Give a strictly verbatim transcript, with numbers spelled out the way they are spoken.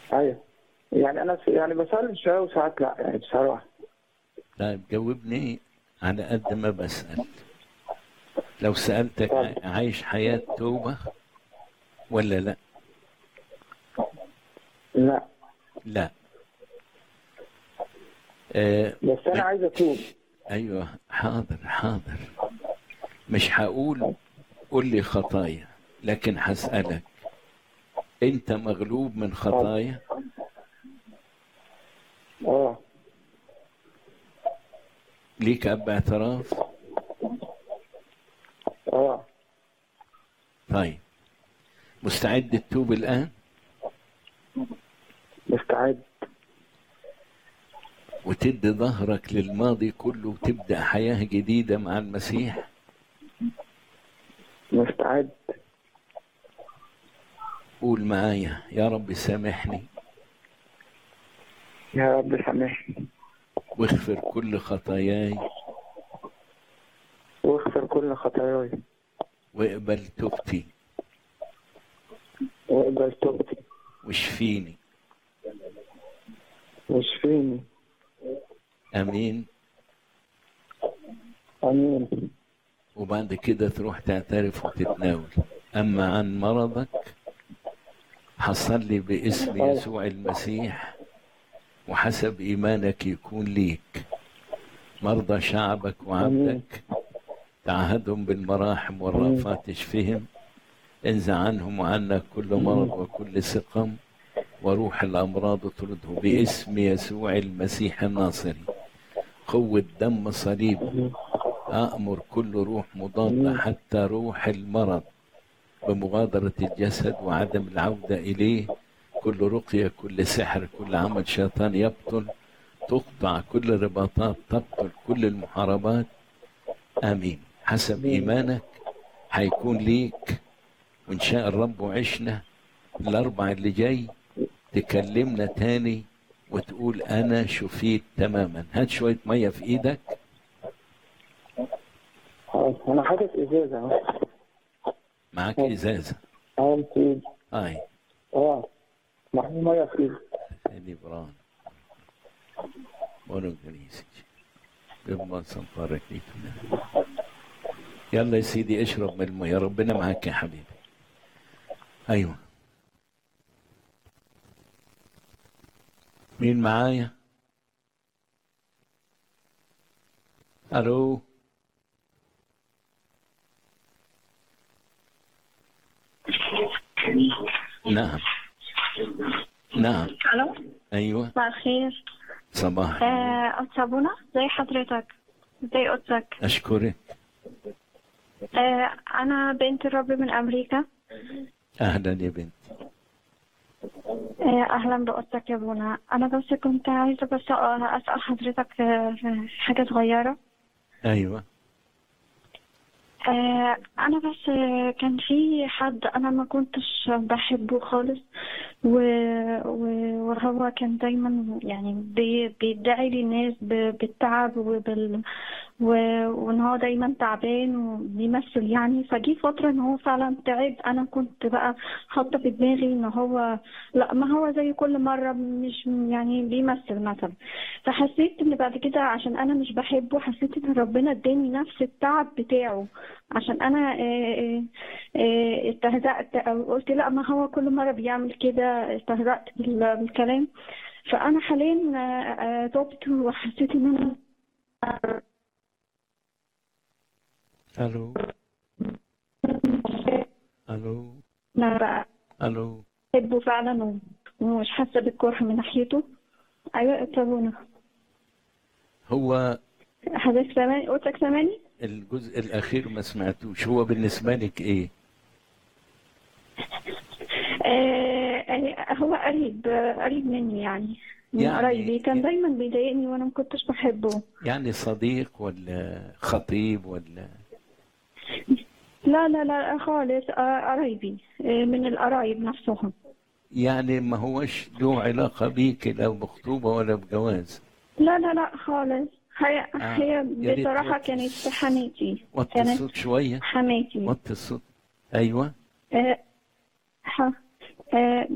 ايوه، يعني انا س- يعني بصلي شويه وساعات لا، يعني بصراحه. طيب جاوبني على قد ما بسأل. لو سألتك ع- اتفضل. عايش حياة توبة ولا لا؟ لا، لا. آه بس انا عايز اتوب. مش. ايوه حاضر حاضر. مش هقول قول لي خطايا، لكن هسألك انت مغلوب من اتفضل. خطايا؟ اه. ليك اب اعتراف؟ اه. طيب مستعد تتوب الان مستعد. وتدي ظهرك للماضي كله وتبدأ حياة جديدة مع المسيح؟ مستعد. قول معايا: يا رب سامحني يا رب سامحني واغفر كل خطاياي واغفر كل خطاياي واقبل توبتي واقبل توبتي واشفيني. واشفيني. امين. امين. وبعد كده تروح تعترف وتتناول. اما عن مرضك حصلي باسم اه. يسوع المسيح وحسب ايمانك يكون ليك. مرضى شعبك امين. وعبدك تعهدهم بالمراحم امين. والرأفات تشفهم. انزع عنهم وعنك كل مرض امين. وكل سقم، وروح الأمراض اطرده باسم يسوع المسيح الناصري. قوة دم صليبه امين. أأمر كل روح مضادة امين. حتى روح المرض بمغادرة الجسد وعدم العودة إليه. كل رقية، كل سحر، كل عمل شيطان يبطل. تقطع كل رباطات، تبطل كل المحاربات. آمين. حسب امين. إيمانك هيكون ليك. وإن شاء الرب وعشنا الأربع اللي جاي تكلمنا تاني وتقول أنا شفيت تماما. هات شوية مية في إيدك. خلاص، انا حاطط ازازه اهو. معاك اه. إزازة؟ اه، في ايدي. آي. اه. محمود ميه في ايدي. سيدي بران بونو جريسي بما صنفارك ليتنا. يلا يا سيدي اشرب من المية. ربنا معاك يا حبيبي. أيوة. مين معايا؟ ألو. نعم. نعم. الو. أيوة. مساء الخير. صباح النور. آه، أستاذ بونا، زي حضرتك، زي قدسك. أشكرك. آه، أنا بنت الرب من أمريكا. أهلا يا بنتي. آه، أهلا بقدسك يا بونا. أنا بس كنت عايزة بس أسأل حضرتك آه، حاجة صغيرة. أيوة. آه، أنا بس آه، كان في حد أنا ما كنتش بحبه خالص، و- و- وهو كان دايما يعني بي- بيدعي للناس ب- بالتعب وبال و- وان هو دايما تعبان وبيمثل يعني. فجي فترة ان هو فعلا تعب. انا كنت بقى حاطة في دماغي ان هو لا، ما هو زي كل مرة مش يعني بيمثل مثلا. فحسيت ان بعد كده عشان انا مش بحبه، حسيت ان ربنا اداني نفس التعب بتاعه. عشان انا آه، آه، استهزأت او قلت لا، ما هو كل مرة بيعمل كده، استهزأت بال- بالكلام. فانا حاليا آه، آه، توبت وحسيت ان انا ألو. ألو. أنا بقى ألو. بحبه فعلا و- ومش حاسة بالكره من ناحيته. أيوة اتفضلوا. هو حضرتك سامعني؟ قلتك سامعني؟ الجزء الأخير ما سمعتوش. هو بالنسبة لك إيه؟ آه آه، هو قريب آه، قريب مني يعني، من قرايبي. يعني كان دايما بيضايقني وأنا ما كنتش بحبه. يعني صديق ولا خطيب ولا؟ لا لا لا خالص، آه، قرايبي، آه، من القرايب نفسهم. يعني ما هوش له علاقة بيك لا بخطوبة ولا بجواز؟ لا لا لا خالص. هي آه. هي يا ريت بصراحة توطي كانت حماتي. وطي كانت الصوت شوية. حماتي. وطي الصوت. أيوة. آه، ح- آه،